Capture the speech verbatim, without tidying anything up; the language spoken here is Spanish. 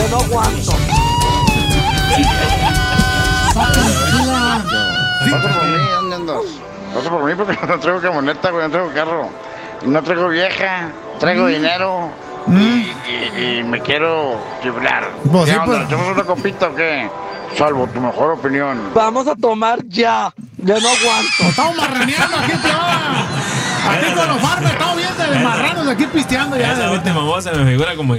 Yo no aguanto. Pasa por mí, ¿dónde andas? Pasa por mí porque no traigo camioneta, güey, no traigo carro. Y no traigo vieja, traigo dinero. Y, y, y me quiero chiflar. Pues ¿Qué sí, onda? pues. ¿Echamos una copita o qué? Salvo tu mejor opinión. Vamos a tomar ya. Yo no aguanto. Estamos marraneando aquí, tío. Aquí con los farmes, estamos bien de marranos aquí pisteando ya. Esa última voz se me figura como